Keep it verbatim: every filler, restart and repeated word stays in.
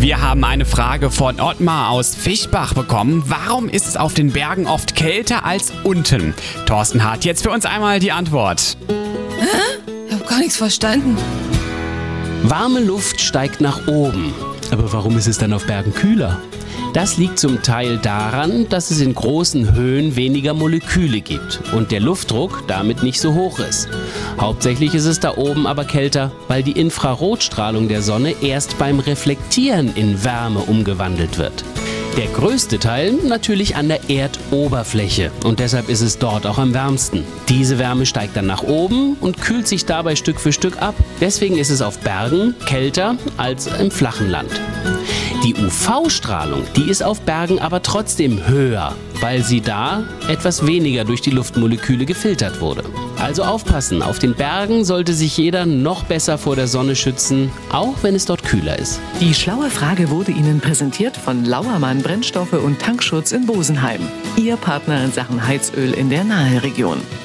Wir haben eine Frage von Ottmar aus Fischbach bekommen. Warum ist es auf den Bergen oft kälter als unten? Thorsten hat jetzt für uns einmal die Antwort. Hä? Ich habe gar nichts verstanden. Warme Luft steigt nach oben. Aber warum ist es dann auf Bergen kühler? Das liegt zum Teil daran, dass es in großen Höhen weniger Moleküle gibt und der Luftdruck damit nicht so hoch ist. Hauptsächlich ist es da oben aber kälter, weil die Infrarotstrahlung der Sonne erst beim Reflektieren in Wärme umgewandelt wird. Der größte Teil natürlich an der Erdoberfläche und deshalb ist es dort auch am wärmsten. Diese Wärme steigt dann nach oben und kühlt sich dabei Stück für Stück ab. Deswegen ist es auf Bergen kälter als im flachen Land. Die U V-Strahlung, die ist auf Bergen aber trotzdem höher, weil sie da etwas weniger durch die Luftmoleküle gefiltert wurde. Also aufpassen, auf den Bergen sollte sich jeder noch besser vor der Sonne schützen, auch wenn es dort kühler ist. Die schlaue Frage wurde Ihnen präsentiert von Lauermann Brennstoffe und Tankschutz in Bosenheim. Ihr Partner in Sachen Heizöl in der Naheregion.